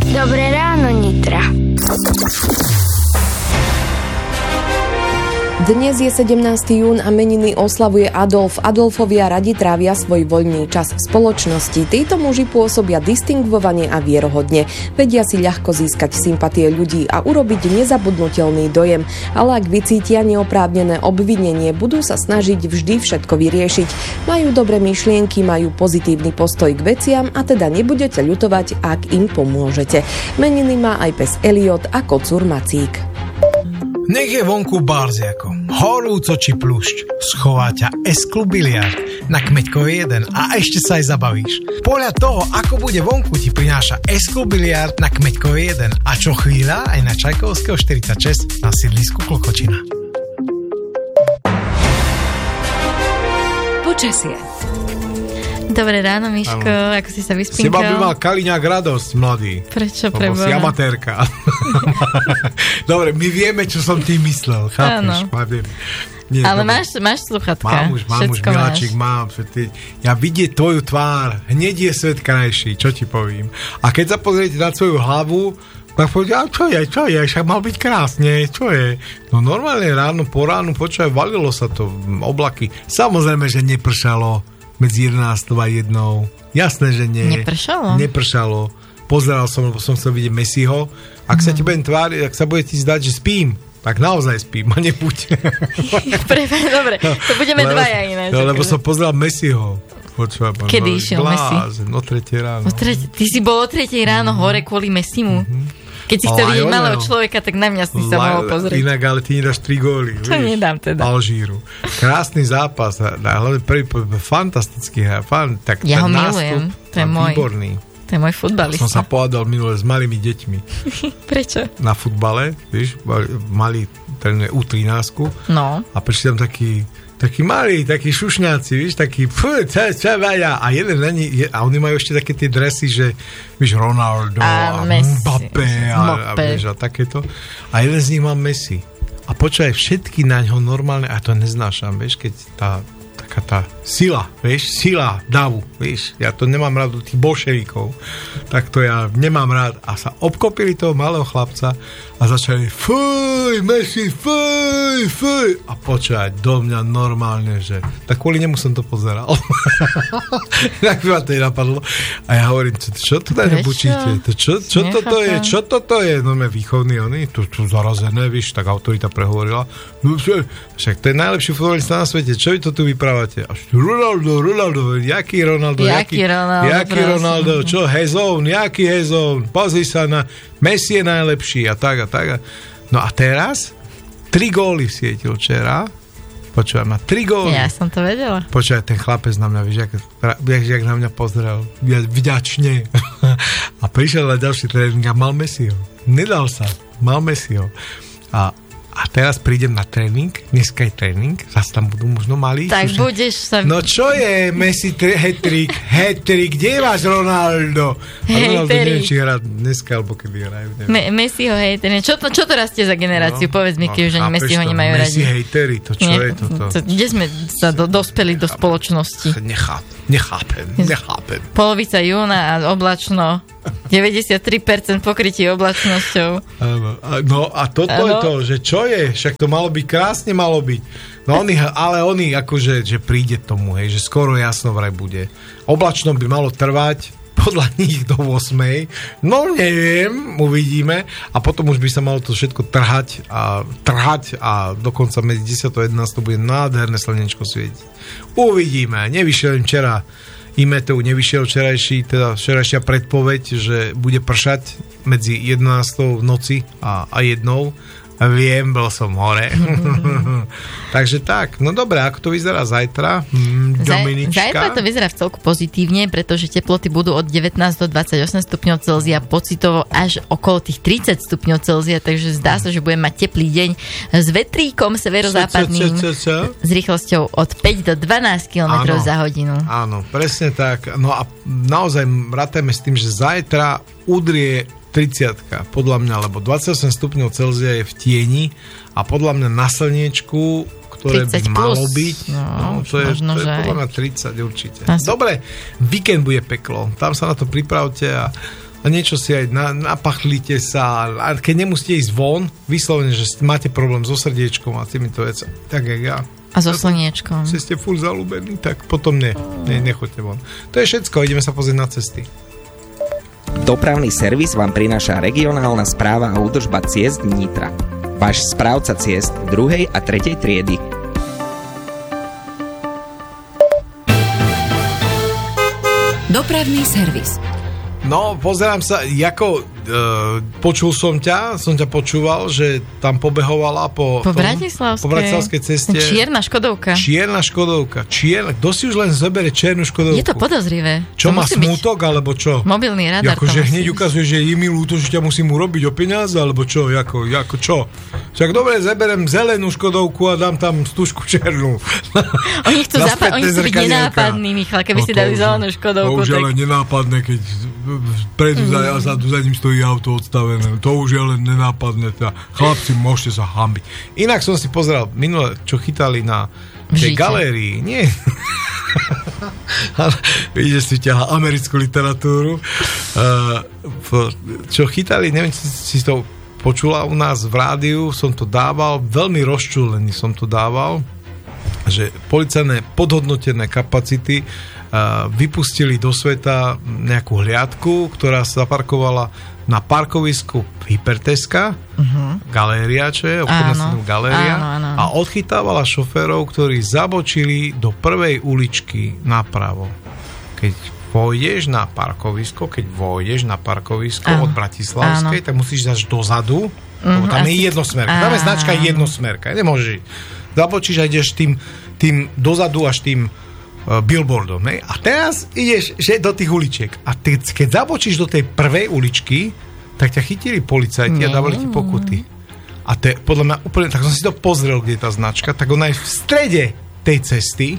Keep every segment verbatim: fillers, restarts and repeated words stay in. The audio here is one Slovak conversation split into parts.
Dobré ráno, Nitra. Dnes je sedemnásteho jún a meniny oslavuje Adolf. Adolfovia radi trávia svoj voľný čas v spoločnosti. Títo muži pôsobia distingvovane a vierohodne. Vedia si ľahko získať sympatie ľudí a urobiť nezabudnutelný dojem. Ale ak vycítia neoprávnené obvinenie, budú sa snažiť vždy všetko vyriešiť. Majú dobré myšlienky, majú pozitívny postoj k veciam a teda nebudete ľutovať, ak im pomôžete. Meniny má aj pes Eliot a kocúr Macík. Nech je vonku barziako, horúco či plušť, schová ťa S-klub biliard na Kmeďkovej jeden a ešte sa aj zabavíš. Podľa toho, ako bude vonku, ti prináša S-klub biliard na Kmeďkovej jeden a čo chvíľa aj na Čajkovského štyridsaťšesť na sídlisku Klokočina. Počasie. Dobré ráno, Miško, ano. Ako si sa vyspinkal? Seba by mal Kaliňák radosť, mladý. Prečo preboha? Si amatérka. Dobre, my vieme, čo som tým myslel, chápeš? Nie, ale dobre. máš, máš sluchatka. Mám už, mám už, miláčik, mám. Ja vidieť tvoju tvár, hneď je svet krajší, čo ti povím. A keď sa pozriete na svoju hlavu, tak povedia, a čo je, čo je, však mal byť krásne, čo je? No normálne ráno, po ránu, počúvaj, valilo sa to, oblaky. Samozrejme, že nepršalo medzi jedenástou a jednou. Jasné, že nie. Nepršalo? Nepršalo. Pozeral som, lebo som chcel vidieť Messiho. Ak mm. sa ti budem tváriť, ak sa bude ti zdať, že spím, tak naozaj spím, a nebuď. Dobre, to budeme lebo, dvaja iné. No, lebo som pozeral Messiho. Počúva, kedy išiel Messi? No tretie ráno. No, tre... Ty si bol o tretej ráno mm. hore kvôli Messimu? Mm-hmm. Keď si chcel vidieť malého človeka, tak na mňa si sa mohol pozrieť. Inak, ale ty nedáš tri góly. To vieš, nedám teda. Alžíru. Krásny zápas. Hlavne prvý, fantastický. Fan, tak ja ho nástup, milujem. To je môj. Výborný. To je môj futbalista. Som sa pohádal minule s malými deťmi. Prečo? Na futbale, vieš, mali trénuje ú trinásť. No. A prišli tam takí takí malí, takí šušňáci, víš, takí pf, čo, čo, a jeden na nich, a oni majú ešte také tie dresy, že víš, Ronaldo a, a Mbappé a, a, vieš, a takéto. A jeden z nich mal Messi. A počúvaj, všetky na ňo normálne, a to neznášam, vieš, keď tá taká tá sila, vieš, sila davu, vieš, ja to nemám rád od tých bolševíkov, tak to ja nemám rád. A sa obkopili toho malého chlapca a začali fuj, Messi, fuj, fuj. A počúvať do mňa normálne, že tak kvôli nemu som to pozeral. Tak ma to napadlo. A ja hovorím, čo, čo to tam nebučíte? To čo, čo toto je? Čo toto je? No me výchovný, oni, tu, tu zarazené, víš, tak autorita prehovorila. No, však to je najlepší futbolista na svete. Čo vy to tu vyprávate? Až Ronaldo, Ronaldo, jaký Ronaldo? Jaký Ronaldo? Jaký Ronaldo? Čo, hezón? Jaký hezón? Pozri sa na Messi je najlepší a tak a tak. No a teraz tri góly vsietil včera. Počúvaj, má tri góly. Ja som to vedela. Počúvaj, ten chlapec na mňa, víš, jak, jak, jak na mňa pozrel. Vďačne. A prišiel na ďalší tréning a mal Messiho. Nedal sa. Mal Messiho. A A teraz prídem na tréning, dneska je tréning, zase tam budú možno malí. Tak Slušne. budeš sa... No čo je Messi hat-trick, hat-trick, kde je váš Ronaldo? A Ronaldo neviem, či hrá dneska, alebo kedy hrajú. Me- Messiho hejteri. Čo to, čo to rastie za generáciu? No, Povedz mi, keď už ani Messiho nemajú radi. Messi hejteri, to čo Nie, je toto? To, kde sme sa do, dospeli do spoločnosti? Necháp, nechápem, nechápem. Polovica júna a oblačno. deväťdesiattri percent pokrytí oblačnosťou. No a toto ano. Je to, že čo je? Však to malo byť krásne, malo byť. No oni, ale oni akože, že príde tomu, hej, že skoro jasno vraj bude. Oblačno by malo trvať podľa nich do ôsmej. No neviem, uvidíme. A potom už by sa malo to všetko trhať a trhať a dokonca medzi desiatou a jedenástou bude nádherné slnečko svietiť. Uvidíme. Nevyšiel im včera Imeteu, nevyšiel včerajší, teda včerajšia predpoveď, že bude pršať medzi jedenástou v noci a, a jednou. Viem, bol som hore. Takže tak, no dobré, ako to vyzerá zajtra, Dominička? Zajtra to vyzerá v celku pozitívne, pretože teploty budú od devätnásť do dvadsaťosem stupňov Celzia, pocitovo až okolo tých tridsať stupňov Celzia, takže zdá sa, že budeme mať teplý deň s vetríkom severozápadným s rýchlosťou od päť do dvanásť kilometrov za hodinu. Áno, presne tak. No a naozaj rátajme s tým, že zajtra udrie tridsiatka, podľa mňa, lebo dvadsaťosem stupňov Celzia je v tieni a podľa mňa na slniečku, ktoré by malo byť, no, no, to, je, to je podľa mňa tridsať určite. Dobre, víkend bude peklo, tam sa na to pripravte a a niečo si aj na, napachlíte sa a keď nemusíte ísť von, vyslovene, že máte problém so srdiečkom a týmito vecami, tak jak ja. A so slniečkom. Si ste furt zalúbení, tak potom ne, ne, nechoďte von. To je všetko, ideme sa pozrieť na cesty. Dopravný servis vám prináša regionálna správa a údržba ciest Nitra. Váš správca ciest druhej a tretej triedy. Dopravný servis. No, pozerám sa, ako e, počul som ťa, som ťa počúval, že tam pobehovala po... Po Bratislavskej. Po Bratislavskej ceste. Čierna Škodovka. Čierna Škodovka. Čierna, kto si už len zobere čiernu Škodovku? Je to podozrivé. Čo, to má smútok, alebo čo? Mobilný radar. Akože hneď ukazuje, že je mi ľúto, že ťa musím urobiť o peniaze, alebo čo? Jako, jako čo? Však dobre, zaberem zelenú Škodovku a dám tam stužku černú. Oni chcú, zapa- oni chcú byť nenápadní, Michal, keby no si dali zelenú Škodovku. To už tak... ale nenápadné, keď predu za, a za, za ním stojí auto odstavené. To už je len nenápadné. Teda. Chlapci, môžete sa hambiť. Inak som si pozeral minule, čo chytali na tej galérii. Nie. Vidíš, si ťahá americkú literatúru. Uh, čo chytali, neviem, či si to počula u nás v rádiu, som to dával, veľmi rozčúlený som to dával, že policajné podhodnotené kapacity uh, vypustili do sveta nejakú hliadku, ktorá sa zaparkovala na parkovisku Hyperteska, uh-huh. galéria, čo je, obchodná galéria, áno, áno. A odchytávala šoférov, ktorí zabočili do prvej uličky napravo. Keď vojdeš na parkovisko, keď vojdeš na parkovisko áno. od Bratislavskej, áno. tak musíš ísť až dozadu, uh-huh. lebo tam je jednosmerka. Tam je značka jednosmerka, nemôžeš ísť. Zabočíš a ideš tým, tým dozadu až tým uh, billboardom. Ne? A teraz ideš že do tých uličiek. A ty, keď zabočíš do tej prvej uličky, tak ťa chytili policajti a dávali ti pokuty. A to je podľa mňa úplne... Tak som si to pozrel, kde je tá značka. Tak ona je v strede tej cesty,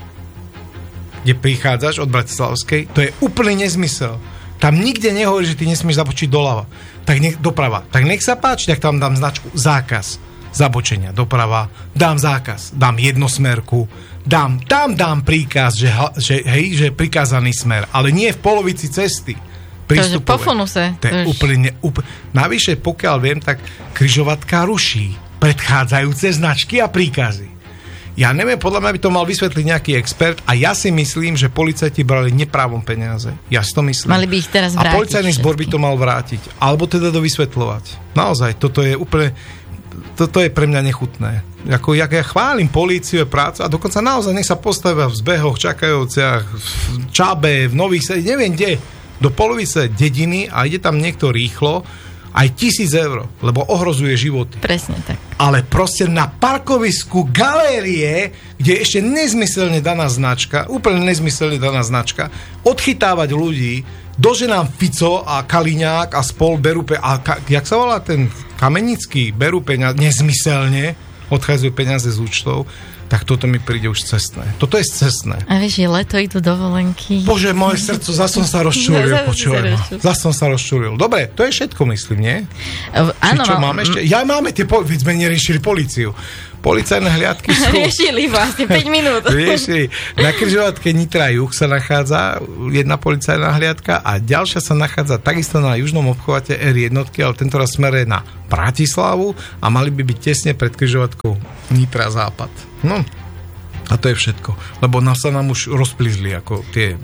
kde prichádzaš od Bratislavskej. To je úplný nezmysel. Tam nikde nehovorí, že ty nesmieš zabočiť doľava. Tak nech, doprava. Tak nech sa páči, tak tam dám značku zákaz zabočenia doprava, dám zákaz, dám jednosmerku, dám, tam dám príkaz, že, že, hej, že je prikázaný smer, ale nie v polovici cesty. Takže po funuse. To je úplne, úplne... Navyše, pokiaľ viem, tak križovatka ruší predchádzajúce značky a príkazy. Ja neviem, podľa mňa by to mal vysvetliť nejaký expert a ja si myslím, že policajti brali neprávom peniaze. Ja si to myslím. Mali by ich teraz vrátiť. A policajný zbor by to mal vrátiť. Alebo teda dovysvetľovať. Naozaj, toto je úplne... Toto je pre mňa nechutné. Ako, ja, ja chválim políciu, prácu a dokonca naozaj nech sa postavia v zbehoch, čakajúciach, v Čabe, v Nových Sedách, neviem kde, do polovice dediny a ide tam niekto rýchlo, aj tisíc eur, lebo ohrozuje životy. Presne tak. Ale proste na parkovisku galérie, kde je ešte nezmyselne daná značka, úplne nezmyselne daná značka, odchytávať ľudí, dože nám Fico a Kaliňák a spol berú pe- a ka- jak sa volá ten Kamenický, berú peniaze, nezmyselne odchádzajú peniaze z účtov, tak toto mi príde už cestné. Toto je cestné. A vieš, je leto, idú dovolenky. Bože, moje srdce, zas som sa rozčúlil. Počujem. Zas som sa rozčúlil. Dobre, to je všetko, myslím, nie? Uh, áno. Či čo máme ešte? Ja máme tie, po- veď sme neriešili políciu. Policajné hliadky sú... Riešili vlastne päť minút. Riešili. Na križovatke Nitra Juh sa nachádza jedna policajná hliadka a ďalšia sa nachádza takisto na južnom obchvate er jedna, ale tento raz smeruje na Bratislavu a mali by byť tesne pred križovatkou Nitra Západ. No, a to je všetko. Lebo nás sa nám už rozplizli ako tie...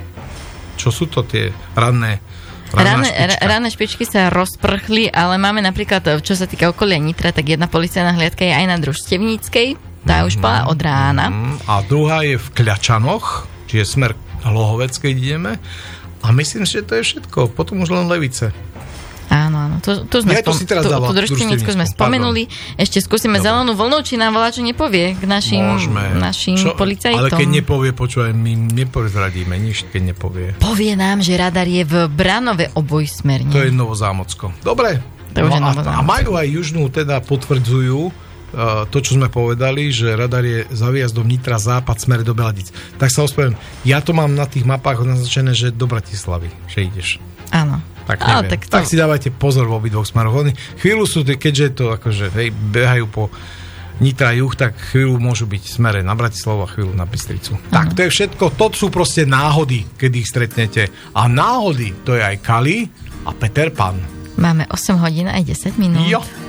Čo sú to tie ranné... Ráne, ráne špičky sa rozprchli, ale máme napríklad, čo sa týka okolia Nitra, tak jedna policajná hliadka je aj na Družstevníckej, tá mm-hmm. už bola od rána. Mm-hmm. A druhá je v Kľačanoch, čiže smer Hlohovec, keď ideme. A myslím, že to je všetko. Potom už len Levice. Áno, áno. To, to sme ja to spom- tú, tú Družstevnícku sme spomenuli. Pardon. Ešte skúsime Dobre. Zelenú vlnu, či nám volá, čo nepovie k našim, našim čo, policajtom. Ale keď nepovie, počúvaj, my neprezradíme nič, keď nepovie. Povie nám, že radar je v Branove obojsmerne. To je Novozámocko. Dobre. To no, a, a majú aj južnú, teda potvrdzujú uh, to, čo sme povedali, že radar je za výjazdom Nitra Západ smer do Beladic. Tak sa ospravedlňujem. Ja to mám na tých mapách naznačené, že do Bratislavy, že ideš. Áno. Tak, Á, tak, to... tak si dávajte pozor vo obidvoch smeroch. Oni chvíľu sú, keďže to akože, hej, behajú po Nitra Juh, tak chvíľu môžu byť smere na Bratislavu a chvíľu na Bystricu. Uh-huh. Tak to je všetko. To sú proste náhody, keď ich stretnete. A náhody, to je aj Kali a Peter Pan. Máme osem hodín aj desať minút. Jo.